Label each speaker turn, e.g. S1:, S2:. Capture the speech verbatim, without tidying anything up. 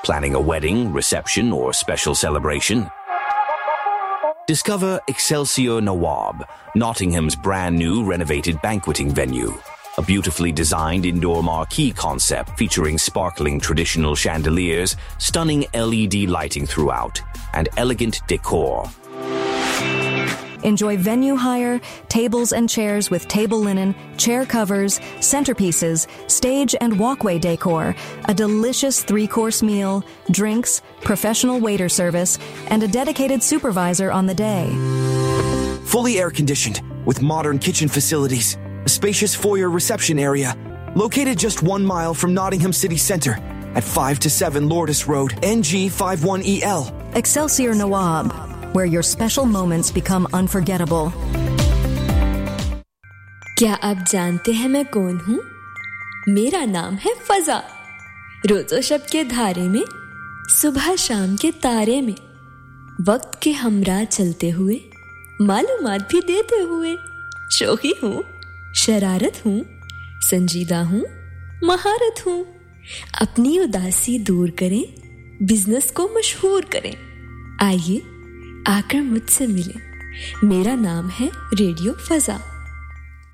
S1: Planning a wedding, reception, or special celebration? Discover Excelsior Nawab, Nottingham's brand new renovated banqueting venue. A beautifully designed indoor marquee concept featuring sparkling traditional chandeliers, stunning L E D lighting throughout, and elegant decor.
S2: Enjoy venue hire, tables and chairs with table linen, chair covers, centerpieces, stage and walkway decor, a delicious three-course meal, drinks, professional waiter service, and a dedicated supervisor on the day.
S3: Fully air-conditioned, with modern kitchen facilities, a spacious foyer reception area, located just one mile from Nottingham City Centre at five to seven Lourdes Road, N G fifty-one E L.
S2: Excelsior Nawab, where your special moments become unforgettable.
S4: क्या आप जानते हैं मैं कौन हूँ? मेरा नाम है फजा। रोज़ो शब के धारे में, सुबह शाम के तारे में, वक्त के हमरा चलते हुए, मालूमात भी देते हुए, शौकी हूँ, शरारत हूँ, संजीदा हूँ, महारत हूँ। अपनी उदासी दूर करें, बिजनेस को मशहूर करें। आइए आकर मुझसे मिलें। मेरा नाम है रेडियो फजा।